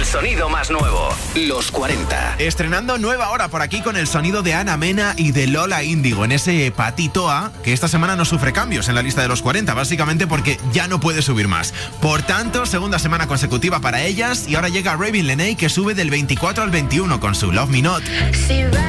sonido más nuevo, los 40. Estrenando nueva hora por aquí con el sonido de Ana Mena y de Lola Índigo en ese Patitoa, que esta semana no sufre cambios en la lista de los 40, básicamente porque ya no puede subir más. Por tanto, segunda semana consecutiva para ellas, y ahora llega Ravin Lenae, que sube del 24 al 21 con su Love Me Not.